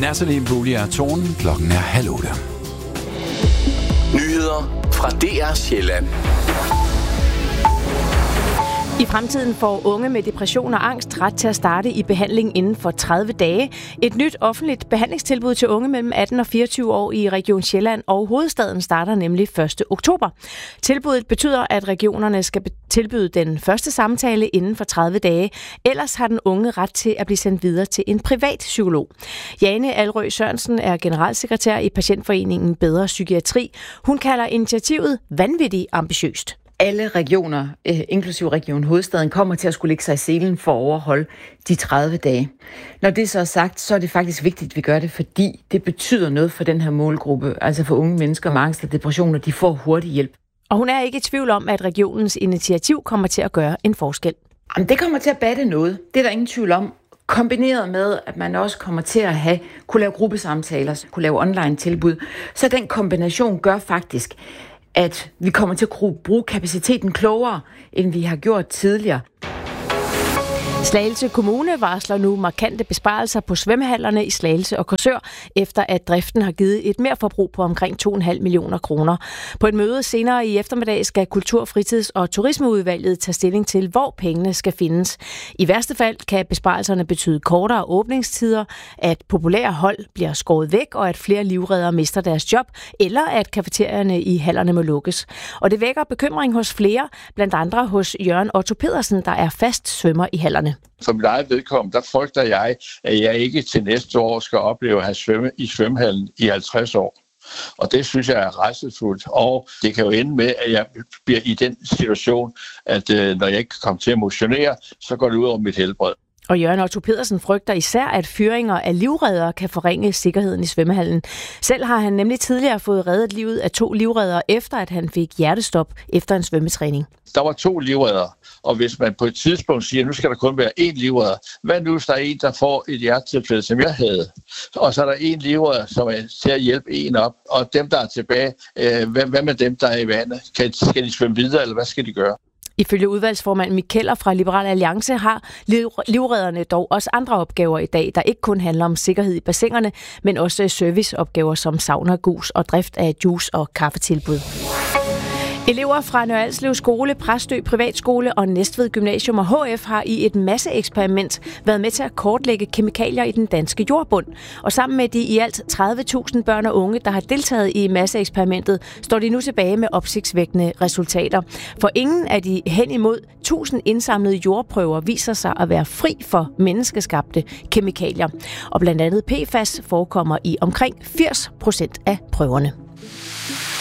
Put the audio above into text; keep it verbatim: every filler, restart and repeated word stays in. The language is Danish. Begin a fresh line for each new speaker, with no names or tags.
Natalie Imbruglia er tonen. Klokken er halv otte.
Nyheder fra D R Sjælland.
I fremtiden får unge med depression og angst ret til at starte i behandling inden for tredive dage. Et nyt offentligt behandlingstilbud til unge mellem atten og fireogtyve år i Region Sjælland og hovedstaden starter nemlig første oktober. Tilbuddet betyder, at regionerne skal tilbyde den første samtale inden for tredive dage. Ellers har den unge ret til at blive sendt videre til en privat psykolog. Jane Alrø Sørensen er generalsekretær i Patientforeningen Bedre Psykiatri. Hun kalder initiativet vanvittigt ambitiøst.
Alle regioner, inklusive Region Hovedstaden, kommer til at skulle lægge sig i selen for at overholde de tredive dage. Når det så er sagt, så er det faktisk vigtigt, at vi gør det, fordi det betyder noget for den her målgruppe, altså for unge mennesker med angst og depressioner, de får hurtig hjælp.
Og hun er ikke i tvivl om, at regionens initiativ kommer til at gøre en forskel.
Jamen, det kommer til at batte noget. Det er der ingen tvivl om. Kombineret med, at man også kommer til at have, kunne lave gruppesamtaler, kunne lave online tilbud. Så den kombination gør faktisk, at vi kommer til at bruge kapaciteten klogere, end vi har gjort tidligere.
Slagelse Kommune varsler nu markante besparelser på svømmehallerne i Slagelse og Korsør, efter at driften har givet et merforbrug på omkring to komma fem millioner kroner. På et møde senere i eftermiddag skal Kultur-, Fritids- og Turismeudvalget tage stilling til, hvor pengene skal findes. I værste fald kan besparelserne betyde kortere åbningstider, at populære hold bliver skåret væk, og at flere livreddere mister deres job, eller at kafeterierne i hallerne må lukkes. Og det vækker bekymring hos flere, blandt andre hos Jørgen Otto Pedersen, der er fast svømmer i hallerne.
For mit eget vedkommende, der frygter jeg, at jeg ikke til næste år skal opleve at have svømme i svømmehallen i halvtreds år. Og det synes jeg er rædselsfuldt. Og det kan jo ende med, at jeg bliver i den situation, at øh, når jeg ikke kan komme til at motionere, så går det ud over mit helbred.
Og Jørgen Otto Pedersen frygter især, at fyringer af livreddere kan forringe sikkerheden i svømmehallen. Selv har han nemlig tidligere fået reddet livet af to livreddere, efter at han fik hjertestop efter en svømmetræning.
Der var to livreddere, og hvis man på et tidspunkt siger, at nu skal der kun være én livredder, hvad nu hvis der er en, der får et hjertetilfælde, som jeg havde? Og så er der en livredder, som er til at hjælpe en op, og dem, der er tilbage, hvad, hvad med dem, der er i vandet? Kan, skal de svømme videre, eller hvad skal de gøre?
Ifølge udvalgsformand Mikkeller fra Liberal Alliance har livredderne dog også andre opgaver i dag, der ikke kun handler om sikkerhed i bassinerne, men også serviceopgaver som saunagus og drift af juice- og kaffetilbud. Elever fra Nørre Alslev Skole, Præstø Privatskole og Næstved Gymnasium og H F har i et masseeksperiment været med til at kortlægge kemikalier i den danske jordbund. Og sammen med de i alt tredive tusind børn og unge, der har deltaget i masseeksperimentet, står de nu tilbage med opsigtsvækkende resultater. For ingen af de hen imod tusind indsamlede jordprøver viser sig at være fri for menneskeskabte kemikalier. Og blandt andet P F A S forekommer i omkring firs procent af prøverne.